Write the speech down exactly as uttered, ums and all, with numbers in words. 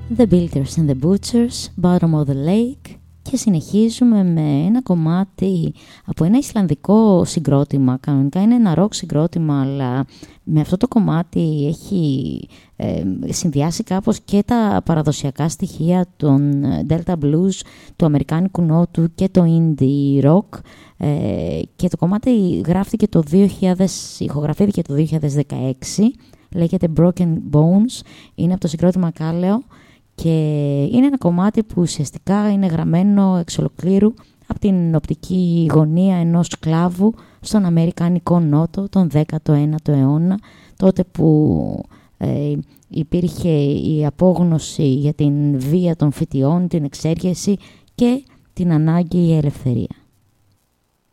The Builders and the Butchers, Bottom of the Lake. Και συνεχίζουμε με ένα κομμάτι από ένα ισλανδικό συγκρότημα. Κανονικά είναι ένα rock συγκρότημα, αλλά με αυτό το κομμάτι έχει ε, συνδυάσει κάπως και τα παραδοσιακά στοιχεία των Delta Blues, του αμερικάνικου νότου και το indie rock. Ε, και το κομμάτι γράφτηκε το δύο χιλιάδες, ηχογραφήθηκε το δύο χιλιάδες δεκαέξι, λέγεται Broken Bones, είναι από το συγκρότημα Κάλεο. Και είναι ένα κομμάτι που ουσιαστικά είναι γραμμένο εξ ολοκλήρου από την οπτική γωνία ενός σκλάβου στον Αμερικανικό Νότο τον δέκατο ένατο αιώνα, τότε που ε, υπήρχε η απόγνωση για την βία των φυτιών, την εξέργεση και την ανάγκη για ελευθερία.